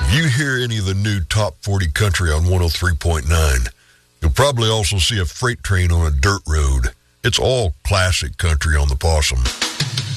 If you hear any of the new Top 40 country on 103.9, you'll probably also see a freight train on a dirt road. It's all classic country on the Possum.